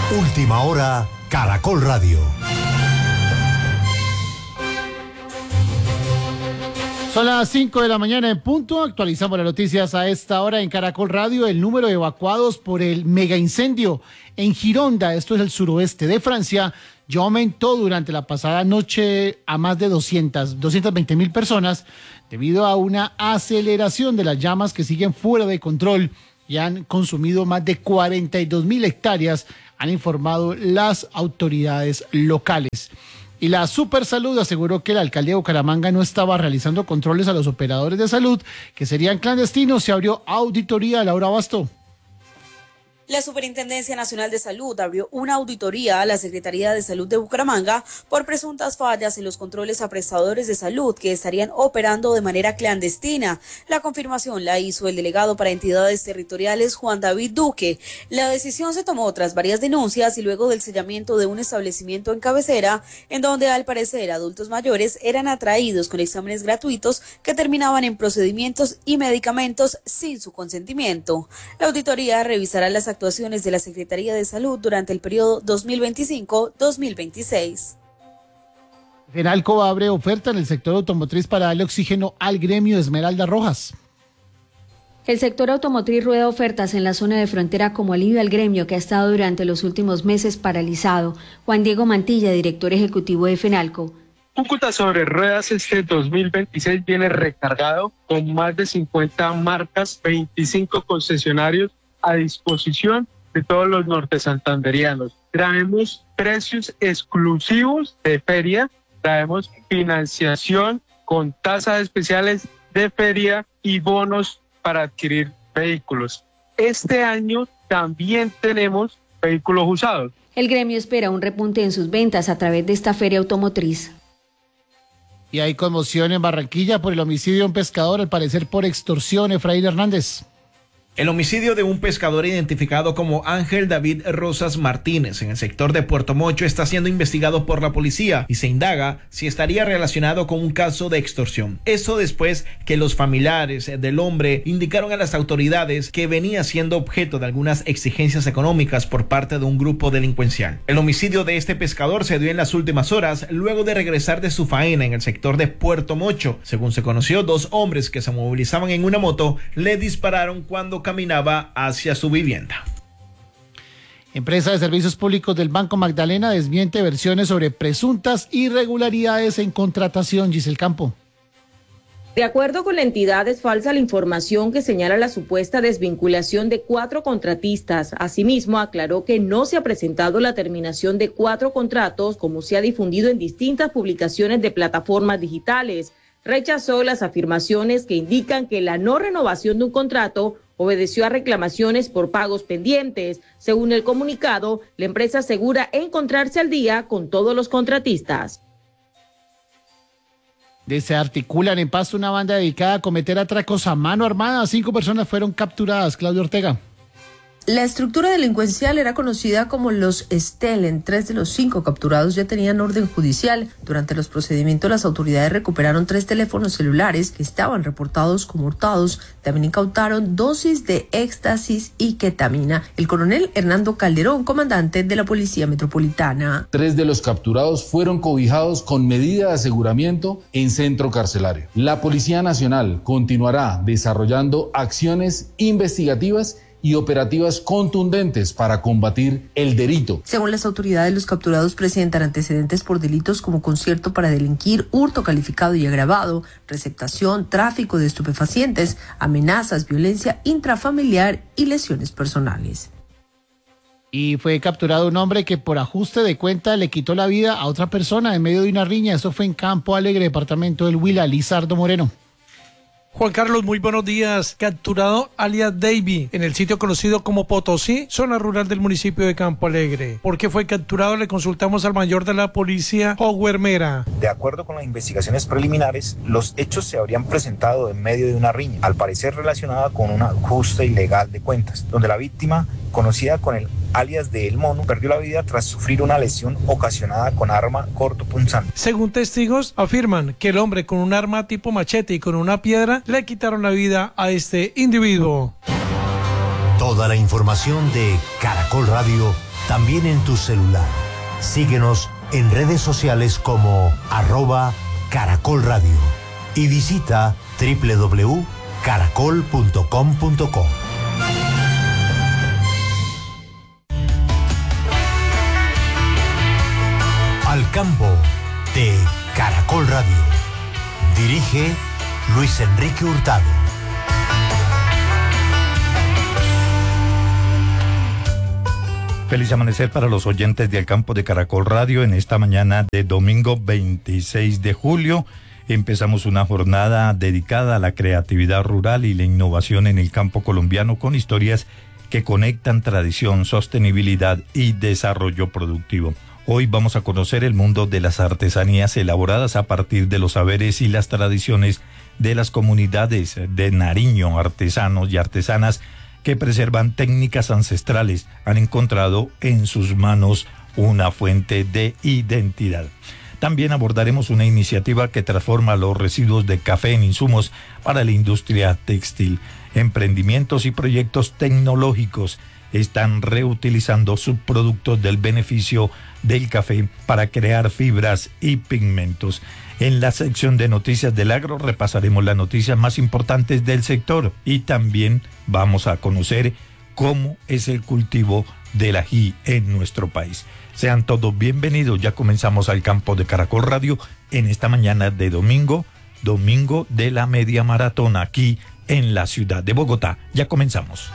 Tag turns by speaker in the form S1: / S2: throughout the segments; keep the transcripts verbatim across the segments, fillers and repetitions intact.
S1: Última hora, Caracol Radio.
S2: Son las cinco de la mañana en punto. Actualizamos las noticias a esta hora en Caracol Radio. El número de evacuados por el mega incendio en Gironda, esto es el suroeste de Francia, ya aumentó durante la pasada noche a más de doscientas, doscientas veinte mil personas debido a una aceleración de las llamas que siguen fuera de control y han consumido más de cuarenta y dos mil hectáreas, han informado las autoridades locales. Y la Supersalud aseguró que la alcaldía de Bucaramanga no estaba realizando controles a los operadores de salud, que serían clandestinos. Se abrió auditoría. Laura Basto.
S3: La Superintendencia Nacional de Salud abrió una auditoría a la Secretaría de Salud de Bucaramanga por presuntas fallas en los controles a prestadores de salud que estarían operando de manera clandestina. La confirmación la hizo el delegado para entidades territoriales Juan David Duque. La decisión se tomó tras varias denuncias y luego del sellamiento de un establecimiento en Cabecera, en donde al parecer adultos mayores eran atraídos con exámenes gratuitos que terminaban en procedimientos y medicamentos sin su consentimiento. La auditoría revisará las actividades actuaciones de la Secretaría de Salud durante el periodo dos mil veinticinco a dos mil veintiséis.
S2: Fenalco abre oferta en el sector automotriz para darle oxígeno al gremio Esmeralda Rojas.
S4: El sector automotriz rueda ofertas en la zona de frontera como alivio al gremio que ha estado durante los últimos meses paralizado. Juan Diego Mantilla, director ejecutivo de Fenalco.
S5: Cúcuta sobre ruedas este dos mil veintiséis viene recargado con más de cincuenta marcas, veinticinco concesionarios a disposición de todos los nortesantanderianos. Traemos precios exclusivos de feria, traemos financiación con tasas especiales de feria y bonos para adquirir vehículos. Este año también tenemos vehículos usados.
S4: El gremio espera un repunte en sus ventas a través de esta feria automotriz.
S2: Y hay conmoción en Barranquilla por el homicidio de un pescador, al parecer por extorsión. Efraín Hernández.
S6: El homicidio de un pescador identificado como Ángel David Rosas Martínez en el sector de Puerto Mocho está siendo investigado por la policía y se indaga si estaría relacionado con un caso de extorsión. Eso después que los familiares del hombre indicaron a las autoridades que venía siendo objeto de algunas exigencias económicas por parte de un grupo delincuencial. El homicidio de este pescador se dio en las últimas horas luego de regresar de su faena en el sector de Puerto Mocho. Según se conoció, dos hombres que se movilizaban en una moto le dispararon cuando caminaba hacia su vivienda.
S2: Empresa de Servicios Públicos del Banco Magdalena desmiente versiones sobre presuntas irregularidades en contratación. Giselle Campo.
S7: De acuerdo con la entidad, es falsa la información que señala la supuesta desvinculación de cuatro contratistas. Asimismo, aclaró que no se ha presentado la terminación de cuatro contratos, como se ha difundido en distintas publicaciones de plataformas digitales. Rechazó las afirmaciones que indican que la no renovación de un contrato obedeció a reclamaciones por pagos pendientes. Según el comunicado, la empresa asegura encontrarse al día con todos los contratistas.
S2: Desarticulan en Pasto una banda dedicada a cometer atracos a mano armada. Cinco personas fueron capturadas. Claudio Ortega.
S8: La estructura delincuencial era conocida como los Stelen. Tres de los cinco capturados ya tenían orden judicial. Durante los procedimientos, las autoridades recuperaron tres teléfonos celulares que estaban reportados como hurtados. También incautaron dosis de éxtasis y ketamina. El coronel Hernando Calderón, comandante de la Policía Metropolitana.
S9: Tres de los capturados fueron cobijados con medida de aseguramiento en centro carcelario. La Policía Nacional continuará desarrollando acciones investigativas y operativas contundentes para combatir el delito.
S8: Según las autoridades, los capturados presentan antecedentes por delitos como concierto para delinquir, hurto calificado y agravado, receptación, tráfico de estupefacientes, amenazas, violencia intrafamiliar y lesiones personales.
S2: Y fue capturado un hombre que por ajuste de cuenta le quitó la vida a otra persona en medio de una riña. Eso fue en Campo Alegre, departamento del Huila. Lizardo Moreno.
S10: Juan Carlos, muy buenos días. Capturado alias Davy en el sitio conocido como Potosí, zona rural del municipio de Campo Alegre. ¿Por qué fue capturado? Le consultamos al mayor de la policía, Howard Mera.
S11: De acuerdo con las investigaciones preliminares, los hechos se habrían presentado en medio de una riña, al parecer relacionada con un ajuste ilegal de cuentas, donde la víctima, conocida con el alias de El Mono, perdió la vida tras sufrir una lesión ocasionada con arma cortopunzante.
S10: Según testigos, afirman que el hombre con un arma tipo machete y con una piedra le quitaron la vida a este individuo.
S1: Toda la información de Caracol Radio también en tu celular. Síguenos en redes sociales como arroba Caracol Radio y visita doble u doble u doble u punto caracol punto com punto co. Al campo de Caracol Radio. Dirige Luis Enrique Hurtado.
S12: Feliz amanecer para los oyentes del campo de Caracol Radio en esta mañana de domingo veintiséis de julio. Empezamos una jornada dedicada a la creatividad rural y la innovación en el campo colombiano con historias que conectan tradición, sostenibilidad y desarrollo productivo. Hoy vamos a conocer el mundo de las artesanías elaboradas a partir de los saberes y las tradiciones de las comunidades de Nariño, artesanos y artesanas que preservan técnicas ancestrales, han encontrado en sus manos una fuente de identidad. También abordaremos una iniciativa que transforma los residuos de café en insumos para la industria textil. Emprendimientos y proyectos tecnológicos están reutilizando subproductos del beneficio del café para crear fibras y pigmentos. En la sección de noticias del agro repasaremos las noticias más importantes del sector y también vamos a conocer cómo es el cultivo del ají en nuestro país. Sean todos bienvenidos, ya comenzamos al campo de Caracol Radio en esta mañana de domingo, domingo de la media maratón aquí en la ciudad de Bogotá. Ya comenzamos.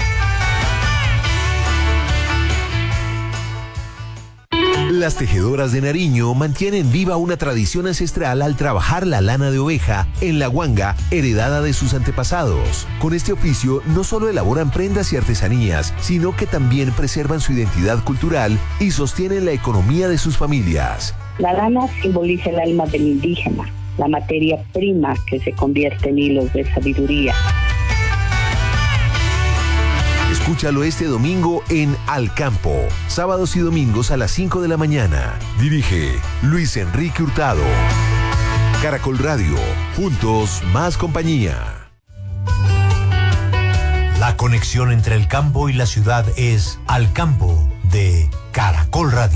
S13: Las tejedoras de Nariño mantienen viva una tradición ancestral al trabajar la lana de oveja en la guanga heredada de sus antepasados. Con este oficio no solo elaboran prendas y artesanías, sino que también preservan su identidad cultural y sostienen la economía de sus familias.
S14: La lana simboliza el alma del indígena, la materia prima que se convierte en hilos de sabiduría.
S13: Escúchalo este domingo en Al Campo, sábados y domingos a las cinco de la mañana. Dirige Luis Enrique Hurtado. Caracol Radio, juntos más compañía.
S1: La conexión entre el campo y la ciudad es Al Campo de Caracol Radio.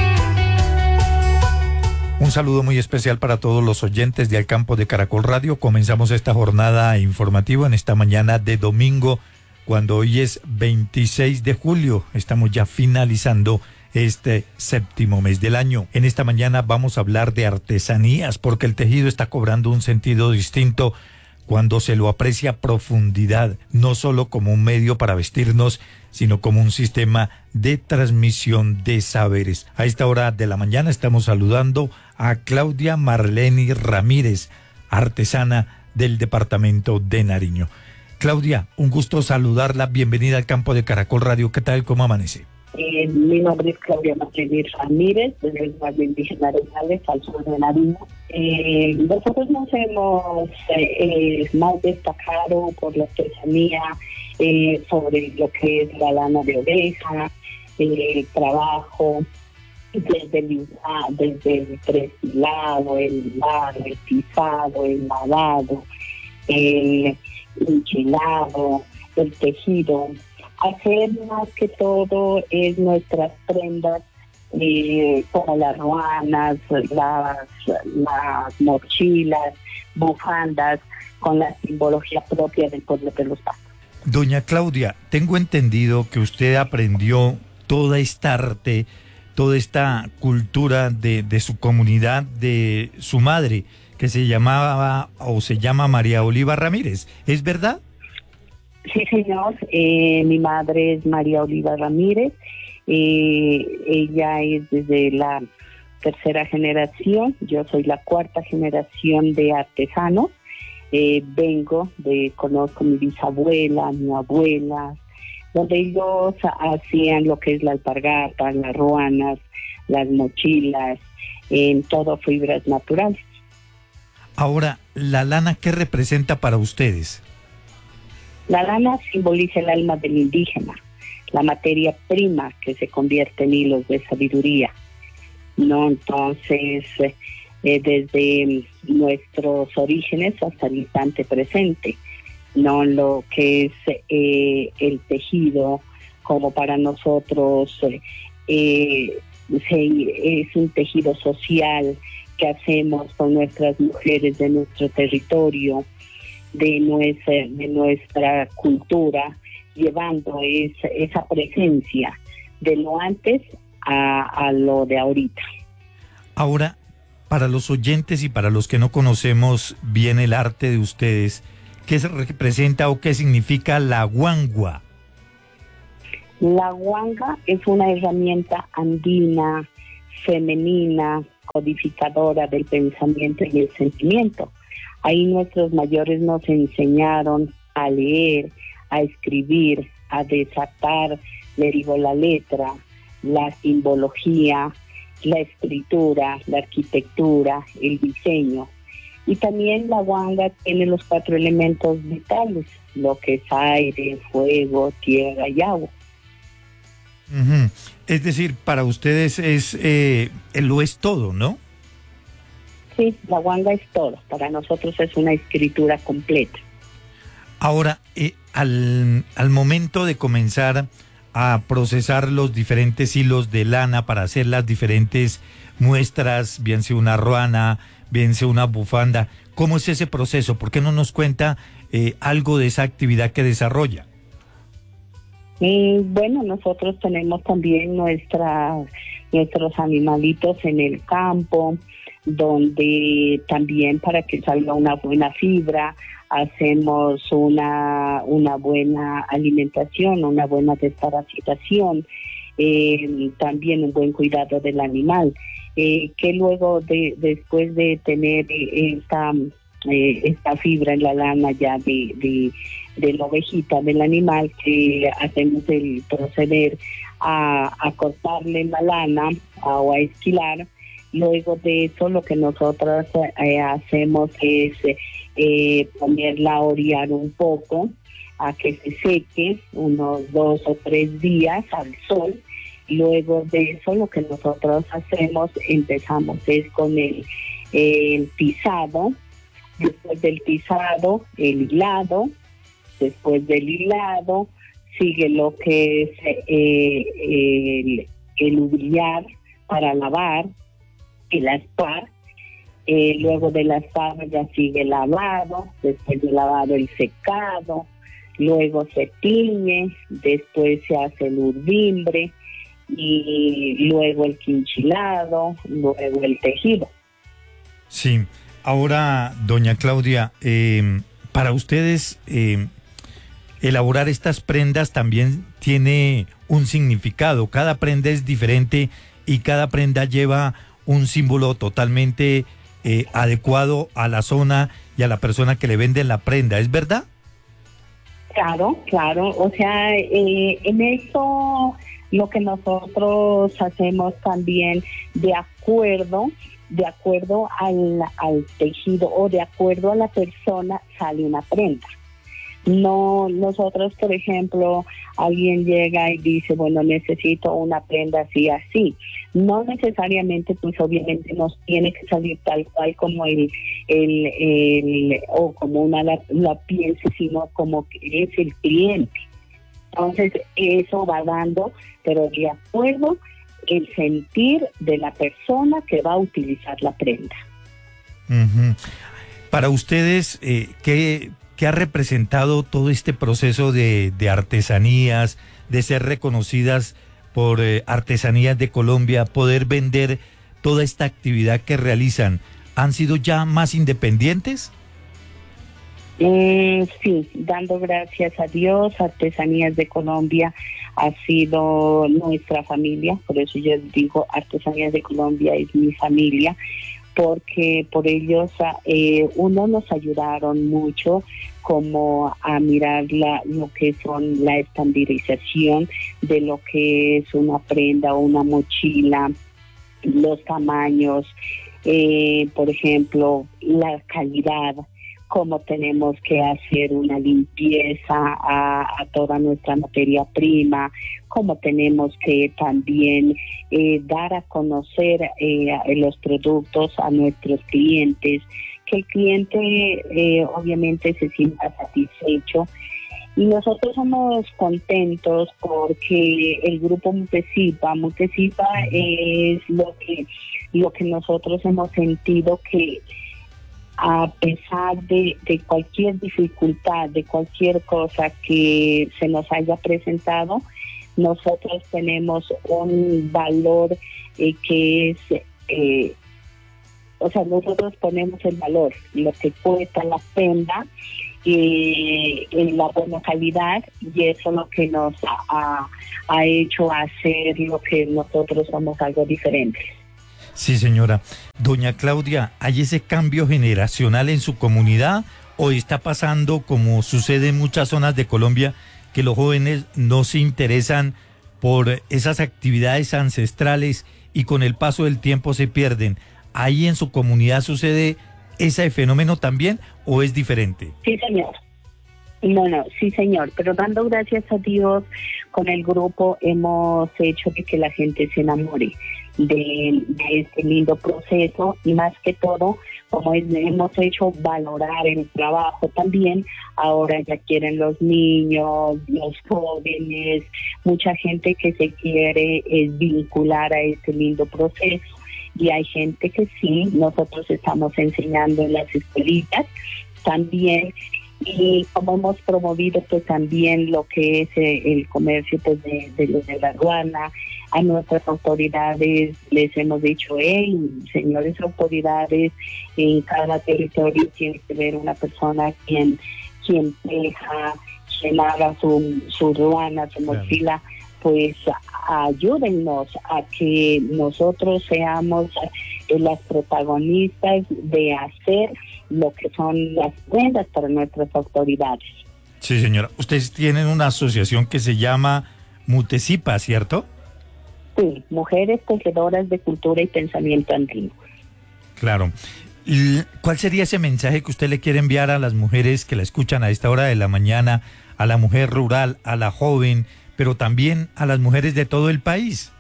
S12: Un saludo muy especial para todos los oyentes de Al Campo de Caracol Radio. Comenzamos esta jornada informativa en esta mañana de domingo, cuando hoy es veintiséis de julio, estamos ya finalizando este séptimo mes del año. En esta mañana vamos a hablar de artesanías, porque el tejido está cobrando un sentido distinto cuando se lo aprecia a profundidad, no solo como un medio para vestirnos, sino como un sistema de transmisión de saberes. A esta hora de la mañana estamos saludando a Claudia Marleni Ramírez, artesana del departamento de Nariño. Claudia, un gusto saludarla, bienvenida al campo de Caracol Radio. ¿Qué tal? ¿Cómo amanece?
S14: Eh, mi nombre es Claudia Marleni Ramírez, desde el barrio indígena Arenales, al sur de Nariño. Eh, nosotros nos hemos eh, más destacado por la artesanía eh, sobre lo que es la lana de oveja, eh, el trabajo desde el, desde el prestilado, el hilado, el pisado, el lavado, el enchilado, el tejido. Hacer más que todo es nuestras prendas eh, como las ruanas, las, las mochilas, bufandas, con la simbología propia del pueblo de los Pastos.
S12: Doña Claudia, tengo entendido que usted aprendió toda esta arte, toda esta cultura de, de su comunidad, de su madre, que se llamaba o se llama María Oliva Ramírez. ¿Es verdad?
S14: Sí, señor. Eh, mi madre es María Oliva Ramírez. Eh, ella es desde la tercera generación. Yo soy la cuarta generación de artesanos. Eh, vengo de, conozco mi bisabuela, mi abuela, donde ellos hacían lo que es la alpargata, las ruanas, las mochilas, en todo fibras naturales.
S12: Ahora, ¿la lana qué representa para ustedes?
S14: La lana simboliza el alma del indígena, la materia prima que se convierte en hilos de sabiduría. No, entonces, eh, desde nuestros orígenes hasta el instante presente, no lo que es eh, el tejido, como para nosotros eh, eh, se, es un tejido social que hacemos con nuestras mujeres de nuestro territorio, de nuestra, de nuestra cultura, llevando es, esa presencia de lo antes a, a lo de ahorita.
S12: Ahora, para los oyentes y para los que no conocemos bien el arte de ustedes, ¿qué se representa o qué significa la guangua?
S14: La guanga es una herramienta andina, femenina, codificadora del pensamiento y el sentimiento. Ahí nuestros mayores nos enseñaron a leer, a escribir, a desatar, le digo, la letra, la simbología, la escritura, la arquitectura, el diseño. Y también la guanga tiene los cuatro elementos vitales, lo que es aire, fuego, tierra y agua.
S12: Uh-huh. Es decir, para ustedes es eh, lo es todo, ¿no?
S14: Sí, la guanga es todo. Para nosotros es una escritura completa.
S12: Ahora, eh, al, al momento de comenzar a procesar los diferentes hilos de lana para hacer las diferentes muestras, bien sea una ruana, bien sea una bufanda, ¿cómo es ese proceso? ¿Por qué no nos cuenta eh, algo de esa actividad que desarrolla?
S14: Eh, bueno, nosotros tenemos también nuestras, nuestros animalitos en el campo, donde también para que salga una buena fibra, hacemos una, una buena alimentación, una buena desparasitación, eh, también un buen cuidado del animal, eh, que luego de después de tener esta, eh, esta fibra en la lana ya de, de, de la ovejita del animal, que hacemos el proceder a, a cortarle la lana o a esquilar. Luego de eso lo que nosotros eh, hacemos es eh, ponerla a orear un poco, a que se seque unos dos o tres días al sol. Luego de eso lo que nosotros hacemos, empezamos es con el, el pisado, después del pisado el hilado, después del hilado sigue lo que es eh, el, el ubillar para lavar, el aspar, eh, luego del aspar ya sigue el lavado, después del lavado el secado, luego se tiñe, después se hace el urdimbre y luego el quinchilado, luego el tejido.
S12: Sí, ahora doña Claudia, eh, para ustedes eh, elaborar estas prendas también tiene un significado, cada prenda es diferente y cada prenda lleva un símbolo totalmente eh, adecuado a la zona y a la persona que le vende la prenda, ¿es verdad?
S14: Claro, claro, o sea, eh, en eso lo que nosotros hacemos también de acuerdo, de acuerdo al, al tejido o de acuerdo a la persona sale una prenda. No, nosotros, por ejemplo, alguien llega y dice, bueno, necesito una prenda así, así. No necesariamente, pues obviamente nos tiene que salir tal cual como el, el, el o como una la, la piense, sino como que es el cliente. Entonces, eso va dando, pero de acuerdo el sentir de la persona que va a utilizar la prenda.
S12: Uh-huh. Para ustedes, eh, ¿qué... ¿Qué ha representado todo este proceso de, de artesanías, de ser reconocidas por eh, Artesanías de Colombia, poder vender toda esta actividad que realizan? ¿Han sido ya más independientes?
S14: Eh, sí, dando gracias a Dios, Artesanías de Colombia ha sido nuestra familia, por eso yo digo Artesanías de Colombia es mi familia, porque por ellos eh, uno nos ayudaron mucho como a mirar la, lo que son la estandarización de lo que es una prenda o una mochila, los tamaños, eh, por ejemplo, la calidad, cómo tenemos que hacer una limpieza a, a toda nuestra materia prima, cómo tenemos que también eh, dar a conocer eh, los productos a nuestros clientes, que el cliente eh, obviamente se sienta satisfecho Y nosotros somos contentos porque el grupo Mutesipa, Mutesipa es lo que, lo que nosotros hemos sentido que a pesar de, de cualquier dificultad, de cualquier cosa que se nos haya presentado, nosotros tenemos un valor eh, que es, eh, o sea, nosotros ponemos el valor, lo que cuesta la prenda, eh, en la buena calidad, y eso es lo que nos ha, ha hecho hacer lo que nosotros somos algo diferente.
S12: Sí, señora. Doña Claudia, ¿hay ese cambio generacional en su comunidad o está pasando como sucede en muchas zonas de Colombia, que los jóvenes no se interesan por esas actividades ancestrales y con el paso del tiempo se pierden? ¿Ahí en su comunidad sucede ese fenómeno también o es diferente?
S14: Sí, señor. No, no, sí, señor. Pero dando gracias a Dios, con el grupo hemos hecho que la gente se enamore de, de este lindo proceso, y más que todo, como es, hemos hecho valorar el trabajo también, ahora ya quieren los niños, los jóvenes, mucha gente que se quiere eh, vincular a este lindo proceso. Y hay gente que sí, nosotros estamos enseñando en las escuelitas también, y como hemos promovido pues también lo que es eh, el comercio pues de, de los de la aduana, a nuestras autoridades les hemos dicho, hey, señores autoridades, en cada territorio tiene que haber una persona quien, quien teja, quien haga su, su aduana, su mochila. Pues ayúdennos a que nosotros seamos eh, las protagonistas de hacer lo que son las prendas para nuestras autoridades.
S12: Sí, señora. Ustedes tienen una asociación que se llama Mutesipa, ¿cierto?
S14: Sí, Mujeres Tejedoras de Cultura y Pensamiento Andino.
S12: Claro. ¿Y cuál sería ese mensaje que usted le quiere enviar a las mujeres que la escuchan a esta hora de la mañana, a la mujer rural, a la joven, pero también a las mujeres de todo el país?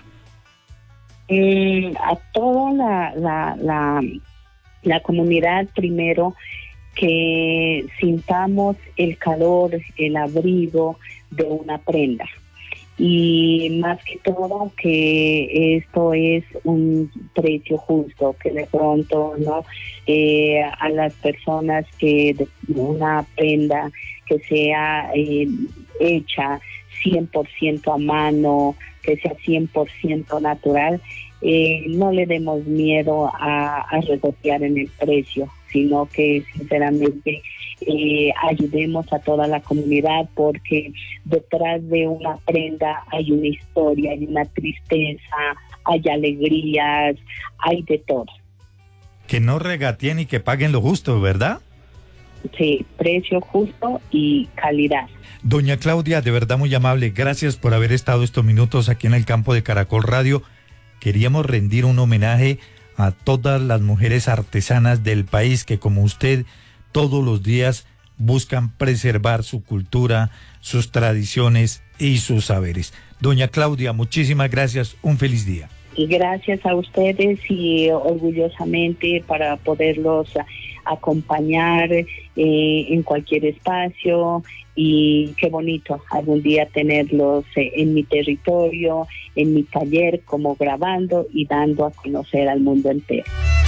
S14: Eh, a toda la, la, la, la comunidad, primero, que sintamos el calor, el abrigo de una prenda. Y más que todo, que esto es un precio justo, que de pronto no eh, a las personas que de una prenda que sea eh, hecha cien por ciento a mano, que sea cien por ciento natural, eh, no le demos miedo a, a regotear en el precio, sino que sinceramente eh, ayudemos a toda la comunidad, porque detrás de una prenda hay una historia, hay una tristeza, hay alegrías, hay de todo.
S12: Que no regateen y que paguen lo justo, ¿verdad?
S14: Sí, precio justo y calidad.
S12: Doña Claudia, de verdad muy amable, gracias por haber estado estos minutos aquí en el campo de Caracol Radio. Queríamos rendir un homenaje a todas las mujeres artesanas del país que, como usted, todos los días buscan preservar su cultura, sus tradiciones y sus saberes. Doña Claudia, muchísimas gracias, un feliz día.
S14: Y gracias a ustedes, y orgullosamente para poderlos acompañar eh, en cualquier espacio, y qué bonito algún día tenerlos eh, en mi territorio, en mi taller, como grabando y dando a conocer al mundo entero.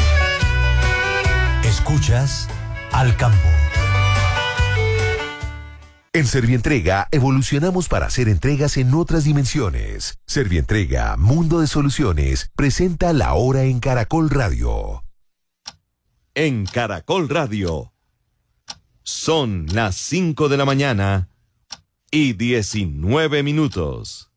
S1: Escuchas Al Campo.
S13: En Servientrega evolucionamos para hacer entregas en otras dimensiones. Servientrega, Mundo de Soluciones, presenta La Hora en Caracol Radio.
S15: En Caracol Radio son las cinco de la mañana y diecinueve minutos.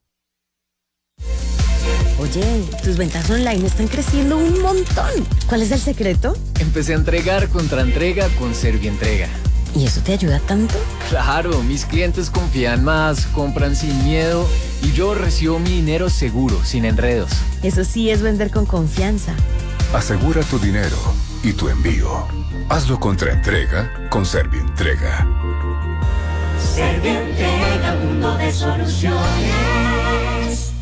S16: Oye, tus ventas online están creciendo un montón. ¿Cuál es el secreto?
S17: Empecé a entregar contra entrega con Servientrega.
S16: ¿Y eso te ayuda tanto?
S17: Claro, mis clientes confían más, compran sin miedo y yo recibo mi dinero seguro, sin enredos.
S16: Eso sí es vender con confianza.
S18: Asegura tu dinero y tu envío. Hazlo contra entrega con Servientrega.
S19: Servientrega, mundo de soluciones.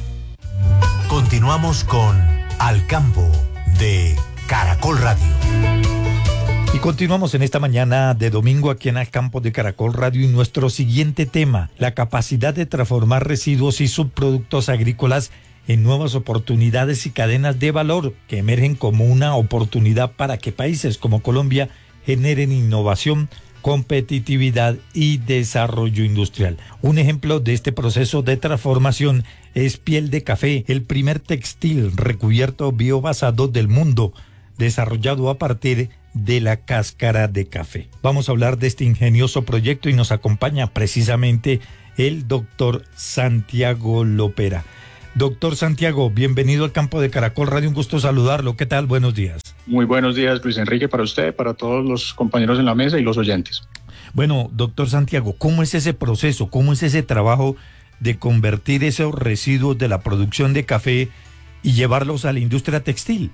S1: Continuamos con Al Campo de Caracol Radio.
S12: Y continuamos en esta mañana de domingo aquí en el campo de Caracol Radio y nuestro siguiente tema, la capacidad de transformar residuos y subproductos agrícolas en nuevas oportunidades y cadenas de valor que emergen como una oportunidad para que países como Colombia generen innovación, competitividad y desarrollo industrial. Un ejemplo de este proceso de transformación es Piel de Café, el primer textil recubierto biobasado del mundo, desarrollado a partir de la cáscara de café. Vamos a hablar de este ingenioso proyecto y nos acompaña precisamente el doctor Santiago Lopera. Doctor Santiago, bienvenido al campo de Caracol Radio, un gusto saludarlo. ¿Qué tal? Buenos días.
S19: Muy buenos días, Luis Enrique, para usted, para todos los compañeros en la mesa y los oyentes.
S12: Bueno, doctor Santiago, ¿cómo es ese proceso? ¿Cómo es ese trabajo de convertir esos residuos de la producción de café y llevarlos a la industria textil?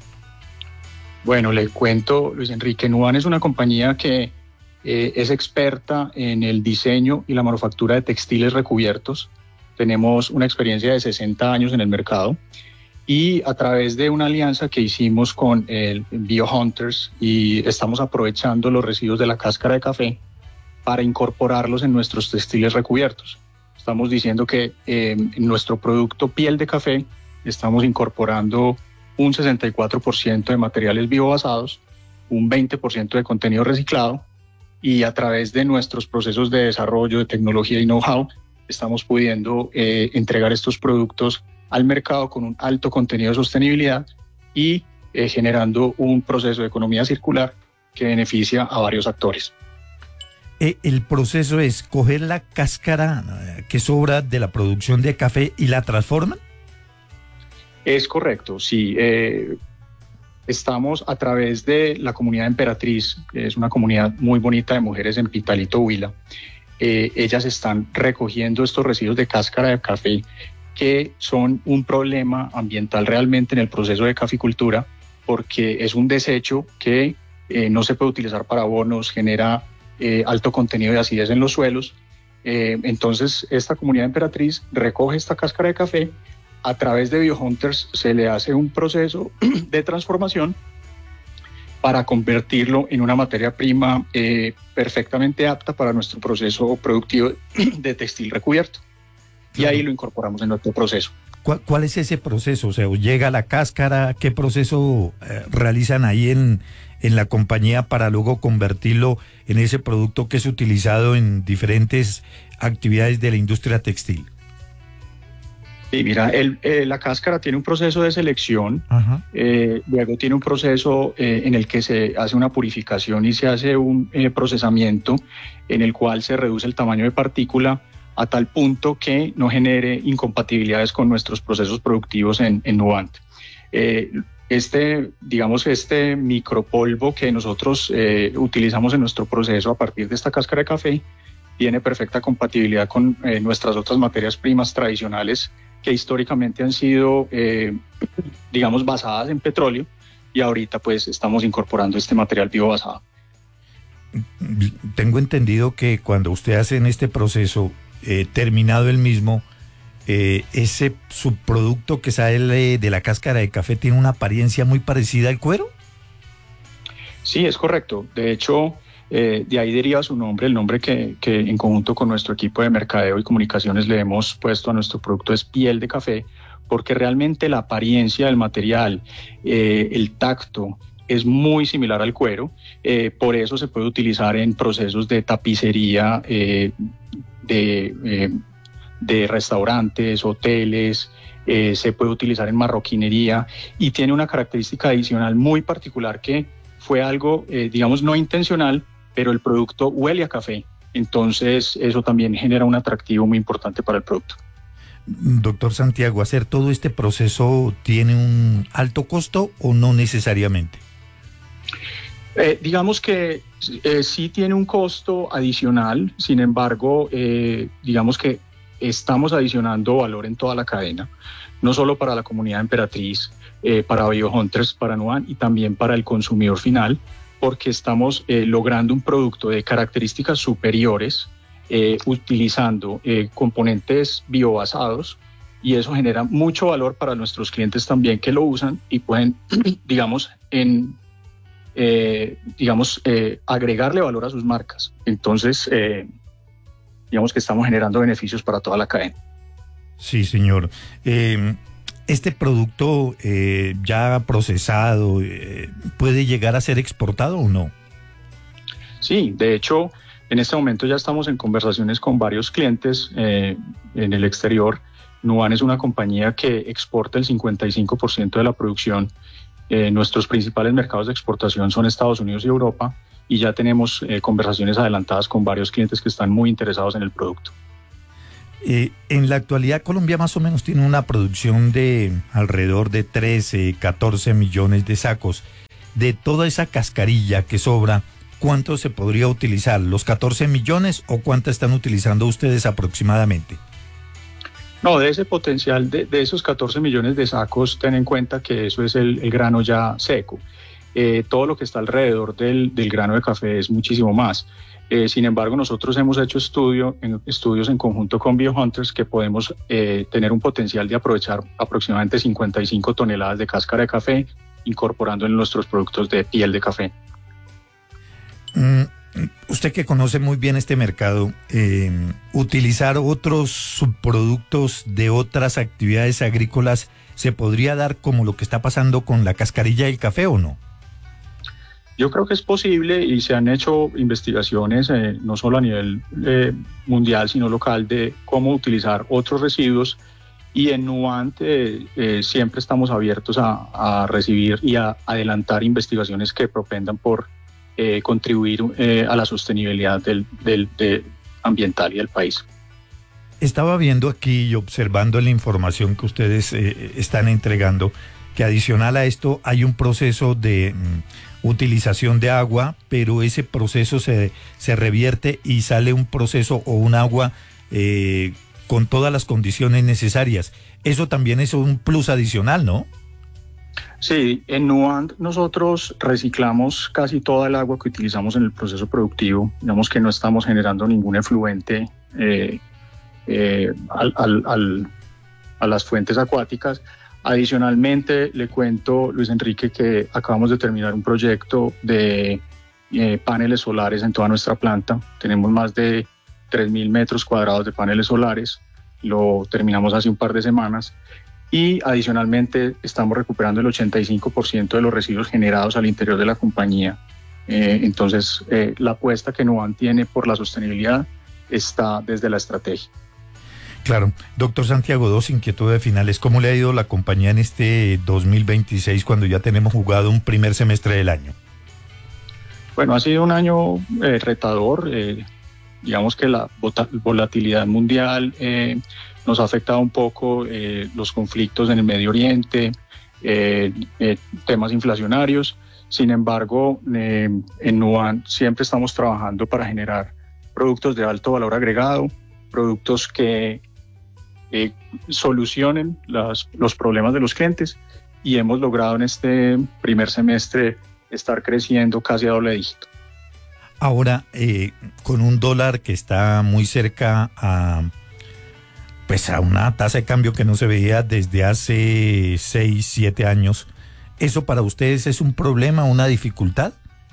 S19: Bueno, le cuento, Luis Enrique, Nuban es una compañía que eh, es experta en el diseño y la manufactura de textiles recubiertos. Tenemos una experiencia de sesenta años en el mercado y a través de una alianza que hicimos con el BioHunters y estamos aprovechando los residuos de la cáscara de café para incorporarlos en nuestros textiles recubiertos. Estamos diciendo que eh, en nuestro producto Piel de Café estamos incorporando un sesenta y cuatro por ciento de materiales biobasados, un veinte por ciento de contenido reciclado y a través de nuestros procesos de desarrollo de tecnología y know-how estamos pudiendo eh, entregar estos productos al mercado con un alto contenido de sostenibilidad y eh, generando un proceso de economía circular que beneficia a varios actores.
S12: El proceso es coger la cáscara que sobra de la producción de café y la transforman.
S19: Es correcto, sí. Eh, estamos a través de la comunidad Emperatriz, que es una comunidad muy bonita de mujeres en Pitalito, Huila. Eh, ellas están recogiendo estos residuos de cáscara de café que son un problema ambiental realmente en el proceso de caficultura porque es un desecho que eh, no se puede utilizar para abonos, genera eh, alto contenido de acidez en los suelos. Eh, entonces esta comunidad Emperatriz recoge esta cáscara de café. A través de BioHunters se le hace un proceso de transformación para convertirlo en una materia prima eh, perfectamente apta para nuestro proceso productivo de textil recubierto. Y ahí lo incorporamos en nuestro proceso.
S12: ¿Cuál, cuál es ese proceso? O sea, llega la cáscara, ¿qué proceso eh, realizan ahí en, en la compañía para luego convertirlo en ese producto que es utilizado en diferentes actividades de la industria textil?
S19: Sí, mira, el, eh, la cáscara tiene un proceso de selección, eh, luego tiene un proceso eh, en el que se hace una purificación y se hace un eh, procesamiento en el cual se reduce el tamaño de partícula a tal punto que no genere incompatibilidades con nuestros procesos productivos en, en Nuvant. Eh, este, digamos, este micropolvo que nosotros eh, utilizamos en nuestro proceso a partir de esta cáscara de café tiene perfecta compatibilidad con eh, nuestras otras materias primas tradicionales que históricamente han sido, eh, digamos, basadas en petróleo y ahorita pues estamos incorporando este material biobasado.
S12: Tengo entendido que cuando usted hace en este proceso, eh, terminado el mismo, eh, ese subproducto que sale de la cáscara de café tiene una apariencia muy parecida al cuero.
S19: Sí, es correcto. De hecho, Eh, de ahí deriva su nombre, el nombre que, que en conjunto con nuestro equipo de mercadeo y comunicaciones le hemos puesto a nuestro producto es Piel de Café, porque realmente la apariencia del material, eh, el tacto, es muy similar al cuero, eh, por eso se puede utilizar en procesos de tapicería, eh, de, eh, de restaurantes, hoteles, eh, se puede utilizar en marroquinería y tiene una característica adicional muy particular que fue algo, eh, digamos, no intencional, pero el producto huele a café, entonces eso también genera un atractivo muy importante para el producto.
S12: Doctor Santiago, ¿hacer todo este proceso tiene un alto costo o no necesariamente?
S19: Eh, digamos que eh, sí tiene un costo adicional, sin embargo, eh, digamos que estamos adicionando valor en toda la cadena, no solo para la comunidad Emperatriz, eh, para BioHunters, para Nuban y también para el consumidor final, porque estamos eh, logrando un producto de características superiores eh, utilizando eh, componentes biobasados y eso genera mucho valor para nuestros clientes también que lo usan y pueden, digamos, en eh, digamos, eh, agregarle valor a sus marcas. Entonces, eh, digamos que estamos generando beneficios para toda la cadena.
S12: Sí, señor. Eh, ¿Este producto eh, ya procesado eh, puede llegar a ser exportado o no?
S19: Sí, de hecho, en este momento ya estamos en conversaciones con varios clientes eh, en el exterior. Nuban es una compañía que exporta el cincuenta y cinco por ciento de la producción. Eh, nuestros principales mercados de exportación son Estados Unidos y Europa, y ya tenemos eh, conversaciones adelantadas con varios clientes que están muy interesados en el producto.
S12: Eh, en la actualidad Colombia más o menos tiene una producción de alrededor de trece, catorce millones de sacos. De toda esa cascarilla que sobra, ¿cuánto se podría utilizar? ¿Los catorce millones o cuánto están utilizando ustedes aproximadamente?
S19: No, de ese potencial, de, de esos catorce millones de sacos, ten en cuenta que eso es el, el grano ya seco. Eh, todo lo que está alrededor del, del grano de café es muchísimo más. Eh, sin embargo, nosotros hemos hecho estudio, en, estudios en conjunto con BioHunters que podemos eh, tener un potencial de aprovechar aproximadamente cincuenta y cinco toneladas de cáscara de café, incorporando en nuestros productos de piel de café.
S12: Mm, usted que conoce muy bien este mercado, eh, ¿utilizar otros subproductos de otras actividades agrícolas se podría dar como lo que está pasando con la cascarilla del café o no?
S19: Yo creo que es posible y se han hecho investigaciones, eh, no solo a nivel eh, mundial, sino local, de cómo utilizar otros residuos, y en Nuvant eh, eh, siempre estamos abiertos a, a recibir y a adelantar investigaciones que propendan por eh, contribuir eh, a la sostenibilidad del, del, del ambiental y del país.
S12: Estaba viendo aquí y observando la información que ustedes eh, están entregando, que adicional a esto hay un proceso de mm, utilización de agua, pero ese proceso se, se revierte y sale un proceso o un agua eh, con todas las condiciones necesarias. Eso también es un plus adicional, ¿no?
S19: Sí, en Nuvant nosotros reciclamos casi toda el agua que utilizamos en el proceso productivo. Digamos que no estamos generando ningún efluente eh, eh, al, al, al, a las fuentes acuáticas. Adicionalmente, le cuento, Luis Enrique, que acabamos de terminar un proyecto de eh, paneles solares en toda nuestra planta. Tenemos más de tres mil metros cuadrados de paneles solares. Lo terminamos hace un par de semanas. Y adicionalmente estamos recuperando el ochenta y cinco por ciento de los residuos generados al interior de la compañía. Eh, entonces, eh, la apuesta que Nuvant tiene por la sostenibilidad está desde la estrategia.
S12: Claro. Doctor Santiago, dos inquietudes finales. ¿Cómo le ha ido la compañía en este dos mil veintiséis cuando ya tenemos jugado un primer semestre del año?
S19: Bueno, ha sido un año eh, retador. Eh, digamos que la volatilidad mundial eh, nos ha afectado un poco, eh, los conflictos en el Medio Oriente, eh, eh, temas inflacionarios. Sin embargo, eh, en Nuvant siempre estamos trabajando para generar productos de alto valor agregado, productos que eh, solucionen las, los problemas de los clientes, y hemos logrado en este primer semestre estar creciendo casi a doble dígito.
S12: Ahora, eh, con un dólar que está muy cerca a, pues a una tasa de cambio que no se veía desde hace seis, siete años, ¿eso para ustedes es un problema, una dificultad?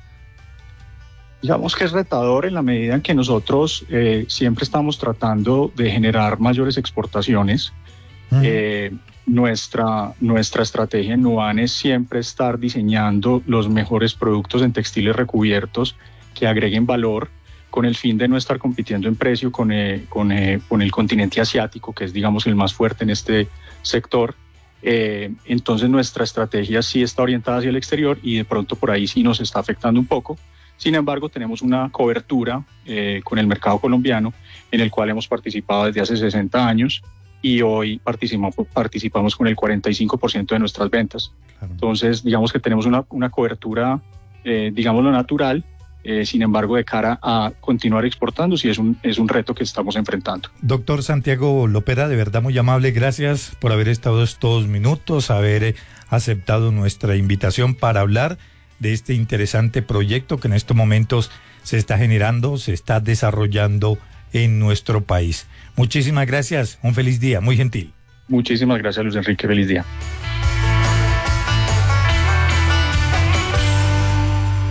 S19: Digamos que es retador en la medida en que nosotros eh, siempre estamos tratando de generar mayores exportaciones. Uh-huh. Eh, nuestra, nuestra estrategia en Nuvant es siempre estar diseñando los mejores productos en textiles recubiertos que agreguen valor, con el fin de no estar compitiendo en precio con, eh, con, eh, con el continente asiático, que es, digamos, el más fuerte en este sector. Eh, entonces nuestra estrategia sí está orientada hacia el exterior, y de pronto por ahí sí nos está afectando un poco. Sin embargo, tenemos una cobertura eh, con el mercado colombiano, en el cual hemos participado desde hace sesenta años, y hoy participamos, participamos con el cuarenta y cinco por ciento de nuestras ventas. Claro. Entonces, digamos que tenemos una, una cobertura, eh, digámoslo, natural. Eh, sin embargo, de cara a continuar exportando, sí es un, es un reto que estamos enfrentando.
S12: Doctor Santiago Lopera, de verdad muy amable, gracias por haber estado estos minutos, haber aceptado nuestra invitación para hablar de este interesante proyecto que en estos momentos se está generando, se está desarrollando en nuestro país. Muchísimas gracias, un feliz día, muy gentil.
S19: Muchísimas gracias, Luis Enrique, feliz día.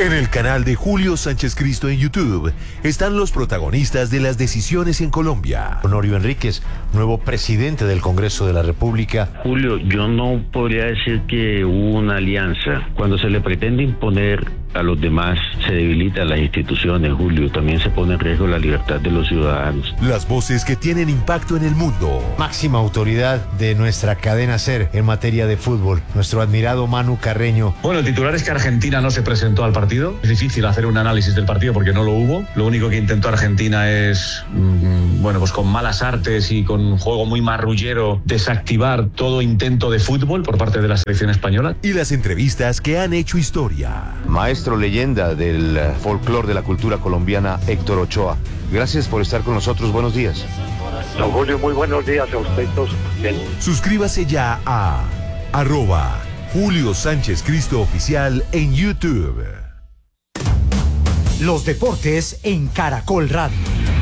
S13: En el canal de Julio Sánchez Cristo en YouTube están los protagonistas de las decisiones en Colombia.
S1: Honorio Enríquez, nuevo presidente del Congreso de la República.
S20: Julio, yo no podría decir que hubo una alianza. Cuando se le pretende imponer a los demás, se debilitan las instituciones, Julio. También se pone en riesgo la libertad de los ciudadanos.
S13: Las voces que tienen impacto en el mundo.
S1: Máxima autoridad de nuestra cadena SER en materia de fútbol, nuestro admirado Manu Carreño.
S21: Bueno, el titular es que Argentina no se presentó al partido. Es difícil hacer un análisis del partido porque no lo hubo. Lo único que intentó Argentina es, mmm, bueno, pues con malas artes y con un juego muy marrullero, desactivar todo intento de fútbol por parte de la selección española.
S13: Y las entrevistas que han hecho historia.
S22: Maestro leyenda del folclore de la cultura colombiana, Héctor Ochoa. Gracias por estar con nosotros. Buenos días.
S23: Don Julio, muy buenos días a usted todos.
S13: Suscríbase ya a arroba Julio Sánchez Cristo Oficial en YouTube.
S24: Los deportes en Caracol Radio.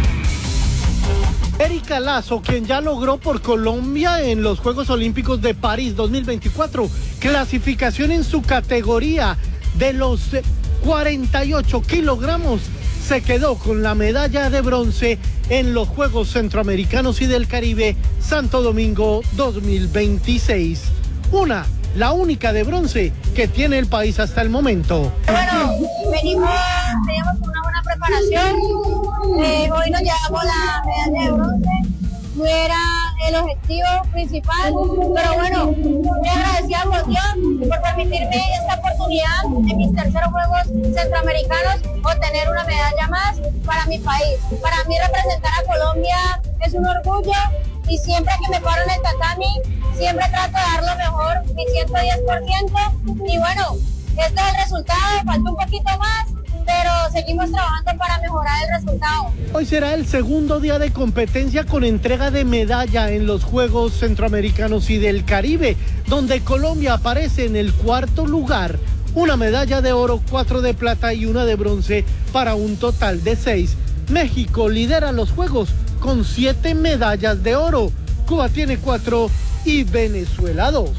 S2: Erika Lazo, quien ya logró por Colombia en los Juegos Olímpicos de París dos mil veinticuatro clasificación en su categoría de los cuarenta y ocho kilogramos, se quedó con la medalla de bronce en los Juegos Centroamericanos y del Caribe Santo Domingo dos mil veintiséis. Una, la única de bronce que tiene el país hasta el momento.
S25: Bueno, venimos, teníamos una buena preparación, eh, hoy nos llevamos la medalla de bronce, no era el objetivo principal, pero bueno, muy agradecida por Dios por permitirme esta oportunidad en mis terceros Juegos Centroamericanos obtener una medalla más para mi país. Para mí representar a Colombia es un orgullo y siempre que me paro en el tatami, siempre trato de dar lo mejor, mi ciento diez por ciento, y bueno, este es el resultado, falta un poquito más, pero seguimos trabajando para mejorar el resultado.
S2: Hoy será el segundo día de competencia con entrega de medalla en los Juegos Centroamericanos y del Caribe, donde Colombia aparece en el cuarto lugar. Una medalla de oro, cuatro de plata y una de bronce para un total de seis. México lidera los Juegos con siete medallas de oro. Cuba tiene cuatro y Venezuela dos.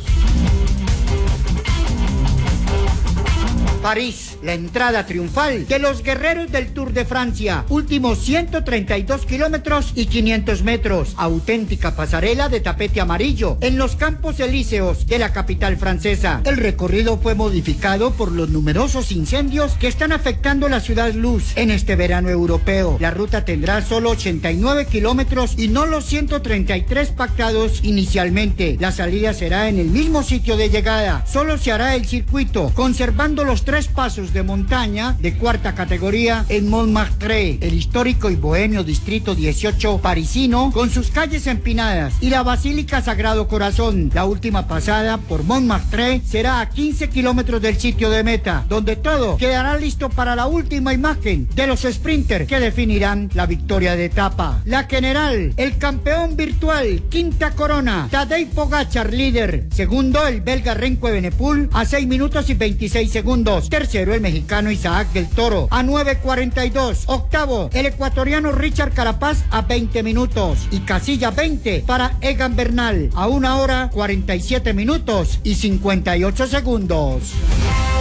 S24: París, la entrada triunfal de los guerreros del Tour de Francia. Últimos ciento treinta y dos kilómetros y quinientos metros. Auténtica pasarela de tapete amarillo en los Campos Elíseos de la capital francesa. El recorrido fue modificado por los numerosos incendios que están afectando la ciudad luz en este verano europeo. La ruta tendrá solo ochenta y nueve kilómetros y no los ciento treinta y tres pactados inicialmente. La salida será en el mismo sitio de llegada. Solo se hará el circuito, conservando los tres pasos de montaña de cuarta categoría en Montmartre, el histórico y bohemio distrito dieciocho parisino, con sus calles empinadas, y la Basílica Sagrado Corazón. La última pasada por Montmartre será a quince kilómetros del sitio de meta, donde todo quedará listo para la última imagen de los sprinters que definirán la victoria de etapa. La general, el campeón virtual, quinta corona, Tadej Pogačar líder. Segundo, el belga Remco Evenepoel a seis minutos y veintiséis segundos. Tercero, el mexicano Isaac del Toro a nueve cuarenta y dos. Octavo, el ecuatoriano Richard Carapaz a veinte minutos. Y casilla veinte para Egan Bernal a una hora cuarenta y siete minutos y cincuenta y ocho segundos.